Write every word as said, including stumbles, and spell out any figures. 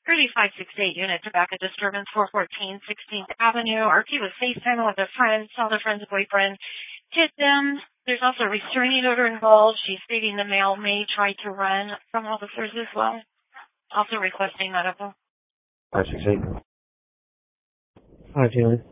thirty-five sixty-eight unit tobacco disturbance, four fourteen sixteenth Avenue. R P was FaceTiming with a friend, saw the friend's boyfriend hit them. There's also a restraining order involved. She's stating the male may try to run from officers as well. Also requesting medical. five six eight. Hi, Taylor.